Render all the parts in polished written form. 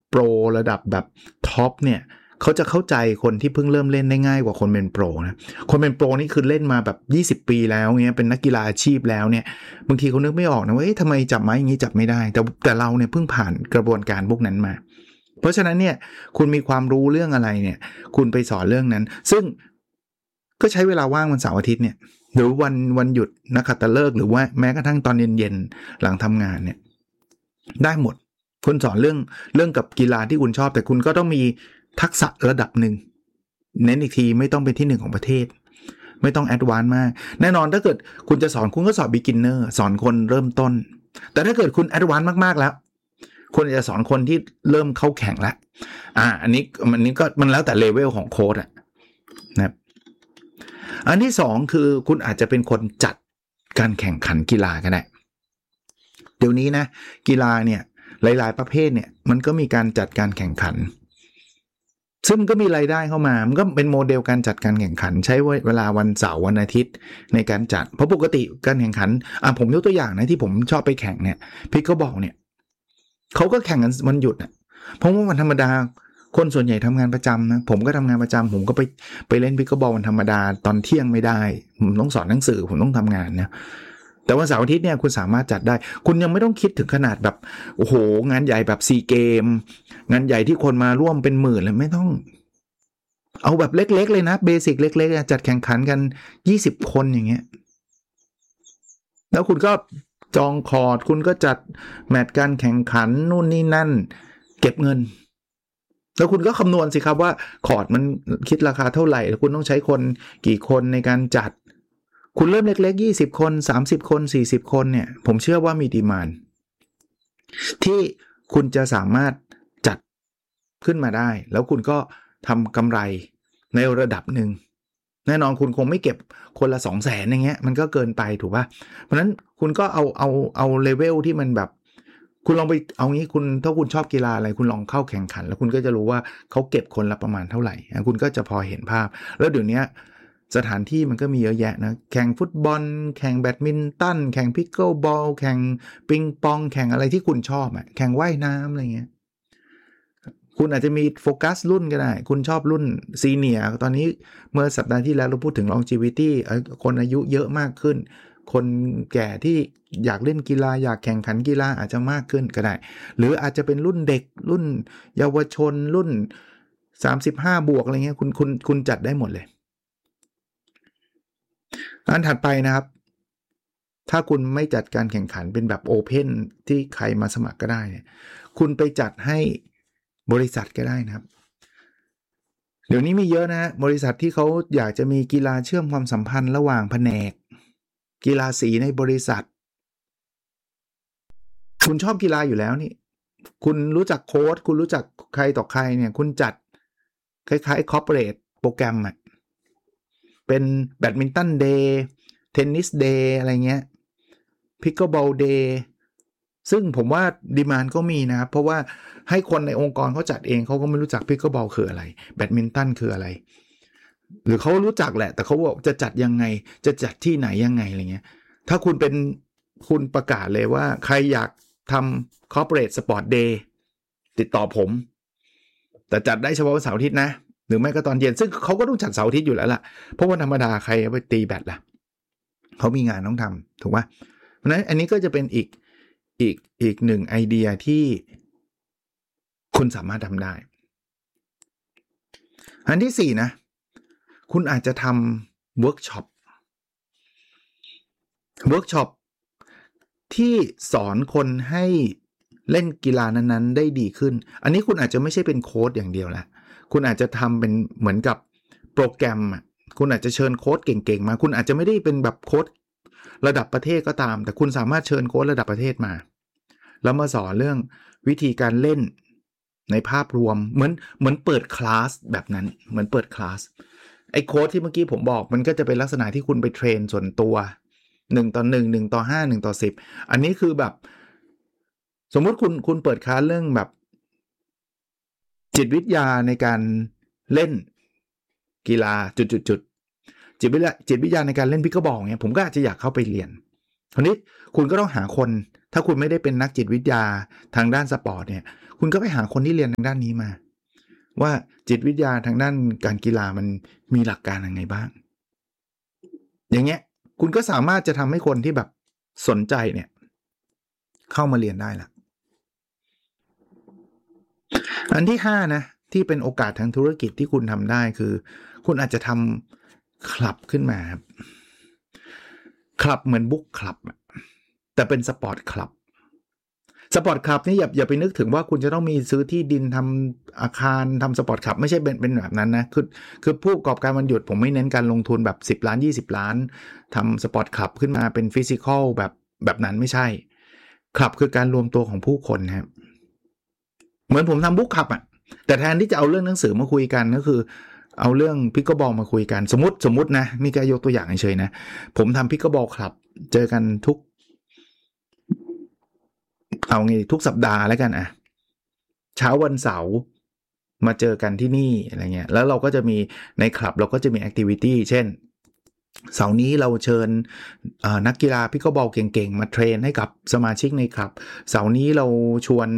โปรระดับแบบท็อปเนี่ยเขาจะเข้าใจคนที่เพิ่งเริ่มเล่นได้ง่ายกว่าคนเป็นโปรนะคนเป็นโปรนี่คือเล่นมาแบบ20 ปีแล้วเงี้ยเป็นนักกีฬาอาชีพแล้วเนี่ยบางทีเขานึกไม่ออกนะว่าทำไมจับไม้อย่างนี้จับไม่ได้แต่เราเนี่ยเพิ่งผ่านกระบวนการพวกนั้นมาเพราะฉะนั้นเนี่ยคุณมีความรู้เรื่องอะไรเนี่ยคุณไปสอนเรื่องนั้นซึ่งก็ใช้เวลาว่างวันเสาร์อาทิตย์เนี่ยหรือวันหยุดนักขัตฤกษ์หรือว่าแม้กระทั่งตอนเย็นๆหลังทำงานเนี่ยได้หมดคุณสอนเรื่องกับกีฬาที่คุณชอบแต่คุณก็ต้องมีทักษะระดับหนึ่งเน้นอีกทีไม่ต้องเป็นที่1ของประเทศไม่ต้องแอดวานซ์มากแน่นอนถ้าเกิดคุณจะสอนคุณก็สอน beginner สอนคนเริ่มต้นแต่ถ้าเกิดคุณแอดวานซ์มากๆแล้วคุณจะสอนคนที่เริ่มเข้าแข่งแล้วอันนี้ก็มันแล้วแต่เลเวลของโค้ชนะครับอันที่2คือคุณอาจจะเป็นคนจัดการแข่งขันกีฬาก็ได้เดี๋ยวนี้นะกีฬาเนี่ยหลายๆประเภทเนี่ยมันก็มีการจัดการแข่งขันซึ่งก็มีรายได้เข้ามามันก็เป็นโมเดลการจัดการแข่งขันใช้เวลาวันเสาร์วันอาทิตย์ในการจัดเพราะปกติการแข่งขันผมยกตัวอย่างนะที่ผมชอบไปแข่งเนี่ยพิกเกิลบอลเนี่ยเขาก็แข่งกันวันหยุดเพราะว่าวันธรรมดาคนส่วนใหญ่ทำงานประจำนะผมก็ทำงานประจำผมก็ไปเล่นพิกเกิลบอลวันธรรมดาตอนเที่ยงไม่ได้ผมต้องสอนหนังสือผมต้องทำงานนะแต่วันเสาร์อาทิตย์เนี่ยคุณสามารถจัดได้คุณยังไม่ต้องคิดถึงขนาดแบบโอ้โหงานใหญ่แบบ4 เกมงานใหญ่ที่คนมาร่วมเป็นหมื่นเลยไม่ต้องเอาแบบเล็กๆเลยนะเบสิกเล็กๆจัดแข่งขันกัน20 คนอย่างเงี้ยแล้วคุณก็จองคอร์ดคุณก็จัดแมตช์การแข่งขันนู่นนี่นั่นเก็บเงินแล้วคุณก็คำนวณสิครับว่าคอร์ดมันคิดราคาเท่าไหร่แล้วคุณต้องใช้คนกี่คนในการจัดคุณเริ่มเล็กๆ20 คน30 คน40 คนเนี่ยผมเชื่อว่ามีดีมานด์ที่คุณจะสามารถจัดขึ้นมาได้แล้วคุณก็ทำกำไรในระดับหนึ่งแน่นอนคุณคงไม่เก็บคนละ 200,000 อย่างเงี้ยมันก็เกินไปถูกป่ะเพราะฉะนั้นคุณก็เอาเลเวลที่มันแบบคุณลองไปเอางี้คุณถ้าคุณชอบกีฬาอะไรคุณลองเข้าแข่งขันแล้วคุณก็จะรู้ว่าเขาเก็บคนละประมาณเท่าไหร่คุณก็จะพอเห็นภาพแล้วเดี๋ยวนี้สถานที่มันก็มีเยอะแยะนะแข่งฟุตบอลแข่งแบดมินตันแข่งพิกเกิลบอลแข่งปิงปองแข่งอะไรที่คุณชอบแข่งว่ายน้ำอะไรเงี้ยคุณอาจจะมีโฟกัสรุ่นก็ได้คุณชอบรุ่นซีเนียร์ตอนนี้เมื่อสัปดาห์ที่แล้วเราพูดถึง longevity คนอายุเยอะมากขึ้นคนแก่ที่อยากเล่นกีฬาอยากแข่งขันกีฬาอาจจะมากขึ้นก็ได้หรืออาจจะเป็นรุ่นเด็กรุ่นเยาวชนรุ่น35 บวกอะไรเงี้ยคุณจัดได้หมดเลยอันถัดไปนะครับถ้าคุณไม่จัดการแข่งขันเป็นแบบโอเพ่นที่ใครมาสมัครก็ได้เนี่ยคุณไปจัดให้บริษัทก็ได้นะครับเดี๋ยวนี้มีเยอะนะบริษัทที่เขาอยากจะมีกีฬาเชื่อมความสัมพันธ์ระหว่างแผนกกีฬาสีในบริษัทคุณชอบกีฬาอยู่แล้วนี่คุณรู้จักโค้ชคุณรู้จักใครต่อใครเนี่ยคุณจัดคล้ายๆคอร์ปอเรทโปรแกรมเป็นแบดมินตันเดย์เทนนิสเดย์อะไรเงี้ยพิกเกิลบอลเดย์ซึ่งผมว่าดีมานด์ก็มีนะครับเพราะว่าให้คนในองค์กรเขาจัดเองเขาก็ไม่รู้จักพิกเกิลบอลคืออะไรแบดมินตันคืออะไรหรือเขารู้จักแหละแต่เขาบอกจะจัดยังไงจะจัดที่ไหนยังไงอะไรเงี้ยถ้าคุณประกาศเลยว่าใครอยากทำ corporate sport day ติดต่อผมแต่จัดได้เฉพาะวันเสาร์อาทิตย์นะหรือไม่ก็ตอนเย็นซึ่งเขาก็ต้องจัดเสาร์อาทิตย์อยู่แล้วล่ะเพราะว่าธรรมดาใครไปตีแบดล่ะเขามีงานต้องทำถูกป่ะเพราะฉะนั้นอันนี้ก็จะเป็นอีกหนึ่งไอเดียที่คุณสามารถทำได้อันที่4นะคุณอาจจะทำเวิร์กช็อปที่สอนคนให้เล่นกีฬานั้นๆได้ดีขึ้นอันนี้คุณอาจจะไม่ใช่เป็นโค้ชอย่างเดียวละคุณอาจจะทำเป็นเหมือนกับโปรแกรมคุณอาจจะเชิญโค้ชเก่งๆมาคุณอาจจะไม่ได้เป็นแบบโค้ชระดับประเทศก็ตามแต่คุณสามารถเชิญโค้ชระดับประเทศมาแล้วมาสอนเรื่องวิธีการเล่นในภาพรวมเหมือนเปิดคลาสแบบนั้นเหมือนเปิดคลาสไอ้โค้ชที่เมื่อกี้ผมบอกมันก็จะเป็นลักษณะที่คุณไปเทรนส่วนตัว1 ต่อ 1 1 ต่อ 5 1 ต่อ 10อันนี้คือแบบสมมุติคุณเปิดคลาสเรื่องแบบจิตวิทยาในการเล่นกีฬาจุดๆจิตวิทยาในการเล่นพิกเกิลบอลเนี่ยผมก็อาจจะอยากเข้าไปเรียนคราวนี้คุณก็ต้องหาคนถ้าคุณไม่ได้เป็นนักจิตวิทยาทางด้านสปอร์ตเนี่ยคุณก็ไปหาคนที่เรียนทางด้านนี้มาว่าจิตวิทยาทางด้านการกีฬามันมีหลักการยังไงบ้างอย่างเงี้ยคุณก็สามารถจะทำให้คนที่แบบสนใจเนี่ยเข้ามาเรียนได้ละอันที่5นะที่เป็นโอกาสทางธุรกิจที่คุณทำได้คือคุณอาจจะทำคลับขึ้นมาครับคลับเหมือนบุ๊กคลับแต่เป็นสปอร์ตคลับนี่อย่าไปนึกถึงว่าคุณจะต้องมีซื้อที่ดินทำอาคารทำสปอร์ตคลับไม่ใช่เป็นแบบนั้นนะคือผู้ประกอบการวันหยุดผมไม่เน้นการลงทุนแบบ10 ล้าน20 ล้านทำสปอร์ตคลับขึ้นมาเป็นฟิสิกอลแบบนั้นไม่ใช่คลับคือการรวมตัวของผู้คนครับเหมือนผมทำบุ๊กคลับแต่แทนที่จะเอาเรื่องหนังสือมาคุยกันก็คือเอาเรื่องพิกเกิลบอลมาคุยกันสมมตินะนี่ก็ยกตัวอย่างเฉยๆนะผมทำพิกเกิลบอลคลับเจอกันเอาไงทุกสัปดาห์แล้วกันเช้าวันเสาร์มาเจอกันที่นี่อะไรเงี้ยแล้วเราก็จะมีในคลับเราก็จะมีแอคทิวิตี้เช่นเสาร์นี้เราเชิญนักกีฬาพิกเกิลบอลเก่งๆมาเทรนให้กับสมาชิกในคลับเสาร์นี้เราชวน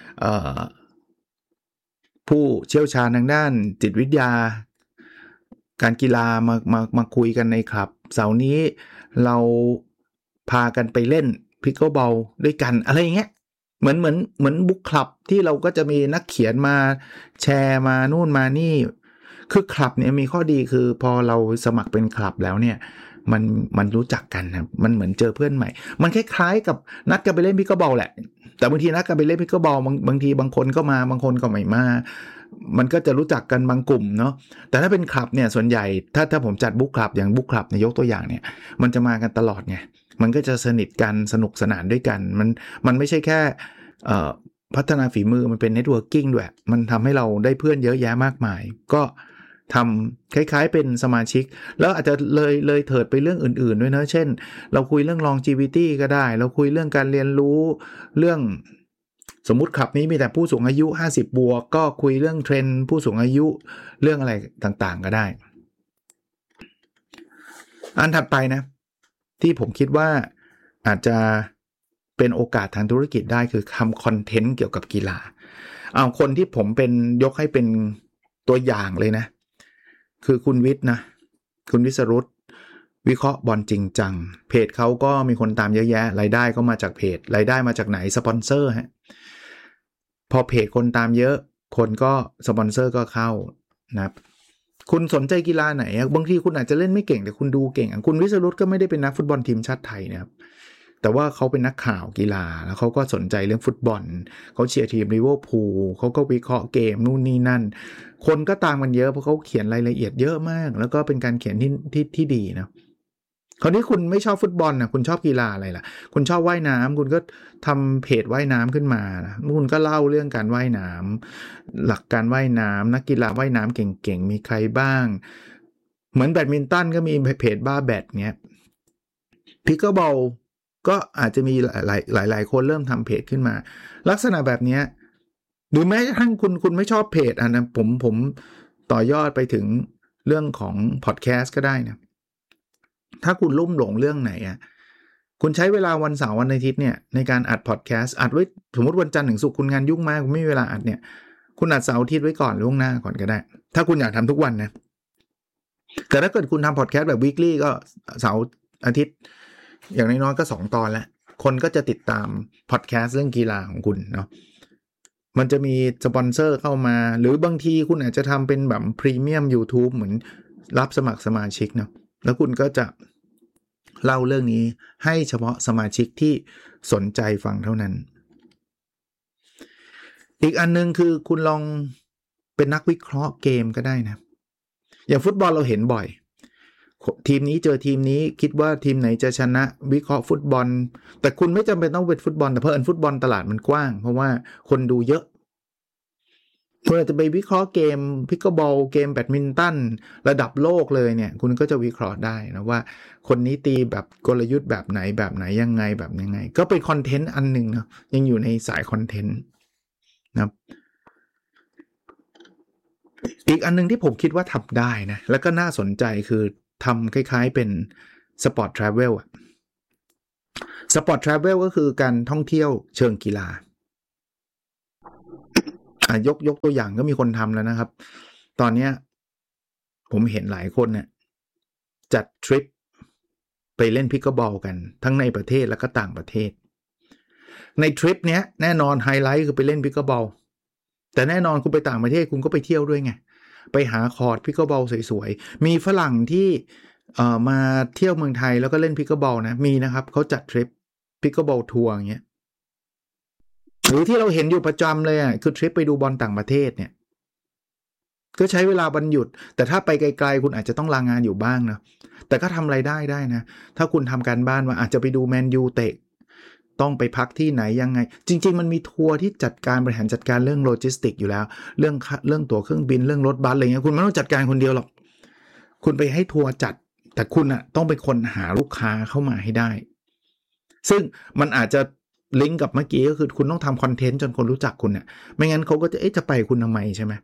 ผู้เชี่ยวชาญทางด้านจิตวิทยาการกีฬามาคุยกันในคลับเสาร์นี้เราพากันไปเล่นพิกเกิลบอลด้วยกันอะไรอย่างเงี้ยเหมือนบุ๊กคลับที่เราก็จะมีนักเขียนมาแชร์มานู่นมานี่คือคลับเนี่ยมีข้อดีคือพอเราสมัครเป็นคลับแล้วเนี่ยมันรู้จักกันนะมันเหมือนเจอเพื่อนใหม่มันคล้ายๆกับนัดกันไปเล่นพิกเกิลบอลแหละแต่บางทีนัดกันไปเล่นพิกเกิลบอลบางทีบางคนก็มาบางคนก็ไม่มามันก็จะรู้จักกันบางกลุ่มเนาะแต่ถ้าเป็นคลับเนี่ยส่วนใหญ่ถ้าผมจัดบุ๊กคลับอย่างบุ๊กคลับเนี่ยยกตัวอย่างเนี่ยมันจะมากันตลอดไงมันก็จะสนิทกันสนุกสนานด้วยกันมันไม่ใช่แค่พัฒนาฝีมือมันเป็นเน็ตเวิร์กิ่งด้วยมันทำให้เราได้เพื่อนเยอะแยะมากมายก็ทำคล้ายๆเป็นสมาชิกแล้วอาจจะเลยเถิดไปเรื่องอื่นๆด้วยนะเช่นเราคุยเรื่อง longevity ก็ได้เราคุยเรื่องการเรียนรู้เรื่องสมมุติคลับนี้มีแต่ผู้สูงอายุ50บวกก็คุยเรื่องเทรนด์ผู้สูงอายุเรื่องอะไรต่างๆก็ได้อันถัดไปนะที่ผมคิดว่าอาจจะเป็นโอกาสทางธุรกิจได้คือทำคอนเทนต์เกี่ยวกับกีฬาเอาคนที่ผมเป็นยกให้เป็นตัวอย่างเลยนะคือคุณวิทย์นะคุณวิศรุตวิเคราะห์บอลจริงจังเพจเขาก็มีคนตามเยอะแยะรายได้ก็มาจากเพจรายได้มาจากไหนสปอนเซอร์ฮะพอเพจคนตามเยอะคนก็สปอนเซอร์ก็เข้านะครับคุณสนใจกีฬาไหนบางทีคุณอาจจะเล่นไม่เก่งแต่คุณดูเก่งคุณวิศรุตก็ไม่ได้เป็นนักฟุตบอลทีมชาติไทยนะครับแต่ว่าเขาเป็นนักข่าวกีฬาแล้วเขาก็สนใจเรื่องฟุตบอลเขาเชียร์ทีมลิเวอร์พูลเขาก็วิเคราะห์เกมนู่นนี่นั่นคนก็ตามกันเยอะเพราะเขาเขียนรายละเอียดเยอะมากแล้วก็เป็นการเขียนที่ดีนะคราวนี้คุณไม่ชอบฟุตบอลนะคุณชอบกีฬาอะไรล่ะคุณชอบว่ายน้ำคุณก็ทำเพจว่ายน้ำขึ้นมานะคุณก็เล่าเรื่องการว่ายน้ำหลักการว่ายน้ำนักกีฬาว่ายน้ำเก่งๆมีใครบ้างเหมือนแบดมินตันก็มีเพจบ้าแบดเงี้ยพิกเกิลบอลก็อาจจะมีหลายคนเริ่มทำเพจขึ้นมาลักษณะแบบนี้หรือแม้กระทั่งคุณไม่ชอบเพจนะผมต่อยอดไปถึงเรื่องของพอดแคสต์ก็ได้นะถ้าคุณลุ่มหลงเรื่องไหนคุณใช้เวลาวันเสาร์วันอาทิตย์เนี่ยในการอัดพอดแคสต์อัดไว้สมมติวันจันทร์ถึงศุกร์คุณงานยุ่งมากคุณไม่มีเวลาอัดเนี่ยคุณอัดเสาร์อาทิตย์ไว้ก่อนล่วงหน้าก่อนก็ได้ถ้าคุณอยากทำทุกวันนะแต่ถ้าเกิดคุณทำพอดแคสต์แบบ weekly ก็เสาร์อาทิตย์อย่างน้อยๆก็2 ตอนแล้วคนก็จะติดตามพอดแคสต์เรื่องกีฬาของคุณเนาะมันจะมีสปอนเซอร์เข้ามาหรือบางทีคุณอาจจะทำเป็นแบบพรีเมียม YouTube เหมือนรับสมัครสมาชิกเนาะแล้วคุณก็จะเล่าเรื่องนี้ให้เฉพาะสมาชิกที่สนใจฟังเท่านั้นอีกอันนึงคือคุณลองเป็นนักวิเคราะห์เกมก็ได้นะอย่างฟุตบอลเราเห็นบ่อยทีมนี้เจอทีมนี้คิดว่าทีมไหนจะชนะวิเคราะห์ฟุตบอลแต่คุณไม่จำเป็นต้องเป็นฟุตบอลแต่เพราะฟุตบอลตลาดมันกว้างเพราะว่าคนดูเยอะคุณอาจจะไปวิเคราะห์เกมพิกเกิลบอลเกมแบดมินตันระดับโลกเลยเนี่ยคุณก็จะวิเคราะห์ได้นะว่าคนนี้ตีแบบกลยุทธ์แบบไหนยังไงแบบยังไงก็เป็นคอนเทนต์อันนึงนะยังอยู่ในสายคอนเทนต์นะครับอีกอันนึงที่ผมคิดว่าทำได้นะแล้วก็น่าสนใจคือทำคล้ายๆเป็นสปอร์ตทราเวลสปอร์ตทราเวลก็คือการท่องเที่ยวเชิงกีฬายกตัวอย่างก็มีคนทำแล้วนะครับตอนเนี้ยผมเห็นหลายคนเนี่ยจัดทริปไปเล่นพิกเกิลบอลกันทั้งในประเทศแล้วก็ต่างประเทศในทริปเนี้ยแน่นอนไฮไลท์คือไปเล่นพิกเกิลบอลแต่แน่นอนคุณไปต่างประเทศคุณก็ไปเที่ยวด้วยไงไปหาคอร์ตพิกเกิลบอลสวยๆมีฝรั่งที่มาเที่ยวเมืองไทยแล้วก็เล่นพิกเกิลบอลนะมีนะครับเขาจัดทริปพิกเกิลบอลทัวร์อย่างเงี้ยหรือที่เราเห็นอยู่ประจำเลยอ่ะคือทริปไปดูบอลต่างประเทศเนี่ยก็ใช้เวลาวันหยุดแต่ถ้าไปไกลๆคุณอาจจะต้องลางานอยู่บ้างนะแต่ก็ทำรายได้นะถ้าคุณทำการบ้านว่าอาจจะไปดูแมนยูเตะต้องไปพักที่ไหนยังไงจริงๆมันมีทัวร์ที่จัดการบริหารจัดการเรื่องโลจิสติกอยู่แล้วเรื่องตั๋วเครื่องบินเรื่องรถบัสอะไรเงี้ยคุณไม่ต้องจัดการคนเดียวหรอกคุณไปให้ทัวร์จัดแต่คุณอ่ะต้องเป็นคนหาลูกค้าเข้ามาให้ได้ซึ่งมันอาจจะลิงก์กับเมื่อกี้ก็คือคุณต้องทำคอนเทนต์จนคนรู้จักคุณเนี่ยไม่งั้นเขาก็จะไปคุณทำไมใช่ไหม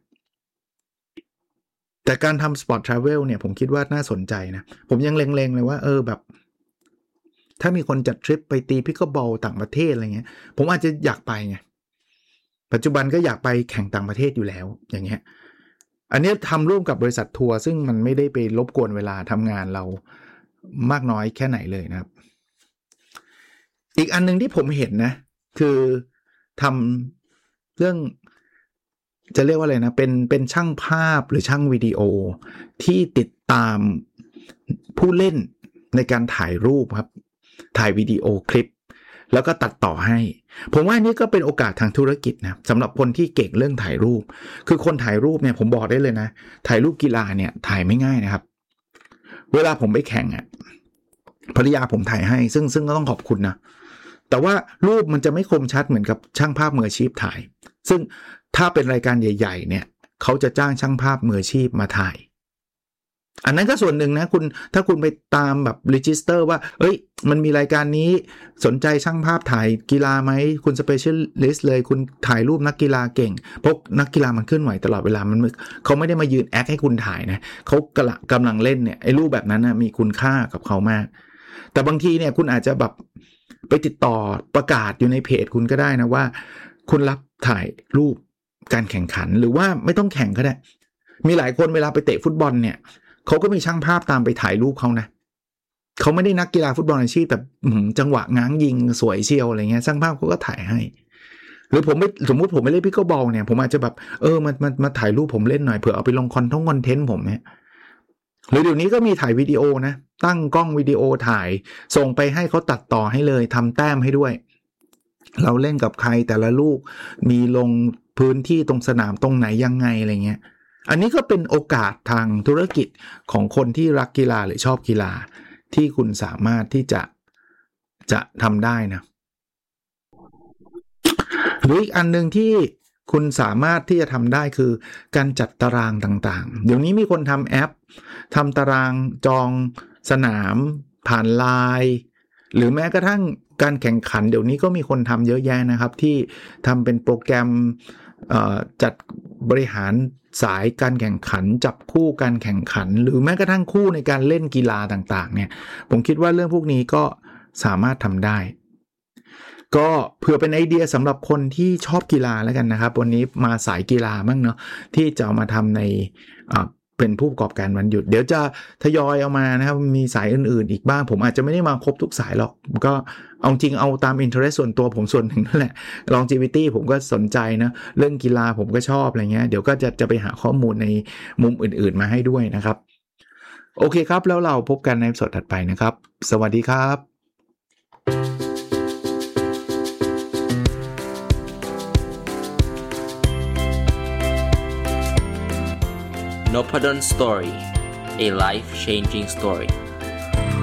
แต่การทำสปอร์ตทราเวลเนี่ยผมคิดว่าน่าสนใจนะผมยังเล็งๆเลยว่าแบบถ้ามีคนจัดทริปไปตีพิกเกิลบอลต่างประเทศอะไรเงี้ยผมอาจจะอยากไปไงปัจจุบันก็อยากไปแข่งต่างประเทศอยู่แล้วอย่างเงี้ยอันนี้ทำร่วมกับบริษัททัวร์ซึ่งมันไม่ได้ไปรบกวนเวลาทำงานเรามากน้อยแค่ไหนเลยนะครับอีกอันนึงที่ผมเห็นนะคือทำเรื่องจะเรียกว่าอะไรนะเป็นช่างภาพหรือช่างวิดีโอที่ติดตามผู้เล่นในการถ่ายรูปครับถ่ายวิดีโอคลิปแล้วก็ตัดต่อให้ผมว่านี่ก็เป็นโอกาสทางธุรกิจนะสำหรับคนที่เก่งเรื่องถ่ายรูปคือคนถ่ายรูปเนี่ยผมบอกได้เลยนะถ่ายรูปกีฬาเนี่ยถ่ายไม่ง่ายนะครับเวลาผมไปแข่งอ่ะภรรยาผมถ่ายให้ซึ่งก็ต้องขอบคุณนะแต่ว่ารูปมันจะไม่คมชัดเหมือนกับช่างภาพมืออาชีพถ่ายซึ่งถ้าเป็นรายการใหญ่ๆเนี่ยเขาจะจ้างช่างภาพมืออาชีพมาถ่ายอันนั้นก็ส่วนหนึ่งนะถ้าคุณไปตามแบบรีจิสเตอร์ว่ามันมีรายการนี้สนใจช่างภาพถ่ายกีฬาไหมคุณสเปเชียลิสต์เลยคุณถ่ายรูปนักกีฬาเก่งเพราะนักกีฬามันเคลื่อนไหวตลอดเวลาเขาไม่ได้มายืนแอคให้คุณถ่ายนะเขากำลังเล่นเนี่ยไอ้รูปแบบนั้นนะมีคุณค่ากับเขามากแต่บางทีเนี่ยคุณอาจจะแบบไปติดต่อประกาศอยู่ในเพจคุณก็ได้นะว่าคุณรับถ่ายรูปการแข่งขันหรือว่าไม่ต้องแข่งก็ได้มีหลายคนเวลาไปเตะฟุตบอลเนี่ยเขาก็มีช่างภาพตามไปถ่ายรูปเขานะเขาไม่ได้นักกีฬาฟุตบอลอาชีพแต่จังหวะง้างยิงสวยเชียวอะไรเงี้ยช่างภาพเขาก็ถ่ายให้หรือสมมุติผมไม่เล่นพิกเกิลบอลเนี่ยผมอาจจะแบบมาถ่ายรูปผมเล่นหน่อยเผื่อเอาไปลงคอนเทนต์ผมเนี่ยหรือเดี๋ยวนี้ก็มีถ่ายวิดีโอนะตั้งกล้องวิดีโอถ่ายส่งไปให้เขาตัดต่อให้เลยทำแต้มให้ด้วยเราเล่นกับใครแต่ละลูกมีลงพื้นที่ตรงสนามตรงไหนยังไงอะไรเงี้ยอันนี้ก็เป็นโอกาสทางธุรกิจของคนที่รักกีฬาหรือชอบกีฬาที่คุณสามารถที่จะทำได้นะหรืออีกอันนึงที่คุณสามารถที่จะทำได้คือการจัดตารางต่างๆเดี๋ยวนี้มีคนทำแอปทำตารางจองสนามผ่านไลน์หรือแม้กระทั่งการแข่งขันเดี๋ยวนี้ก็มีคนทำเยอะแยะนะครับที่ทำเป็นโปรแกรมจัดบริหารสายการแข่งขันจับคู่การแข่งขันหรือแม้กระทั่งคู่ในการเล่นกีฬาต่างๆเนี่ยผมคิดว่าเรื่องพวกนี้ก็สามารถทำได้ก็เผื่อเป็นไอเดียสำหรับคนที่ชอบกีฬาแล้วกันนะครับวันนี้มาสายกีฬาบ้างเนาะที่จะเอามาทำในเป็นผู้ประกอบการวันหยุดเดี๋ยวจะทยอยเอามานะครับมีสายอื่นๆอีกบ้างผมอาจจะไม่ได้มาครบทุกสายหรอกก็เอาจริงเอาตาม interest ส่วนตัวผมส่วนหนึ่งนั่นแหละ longevity ผมก็สนใจนะเรื่องกีฬาผมก็ชอบอะไรเงี้ยเดี๋ยวก็จะไปหาข้อมูลในมุมอื่นๆมาให้ด้วยนะครับโอเคครับแล้วเราพบกันในสดถัดไปนะครับสวัสดีครับ Nopadon Story, a life-changing story.